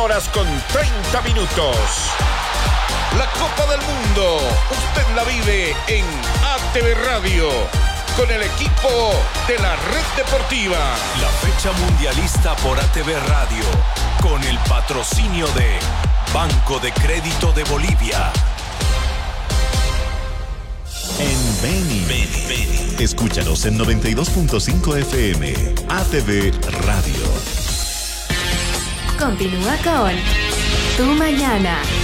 horas con 30 minutos. La Copa del Mundo, usted la vive en ATV Radio, con el equipo de la Red Deportiva. La fecha mundialista por ATV Radio, con el patrocinio de Banco de Crédito de Bolivia. En Beni. Escúchanos en 92.5 FM, ATV Radio. Continúa con Tu Mañana.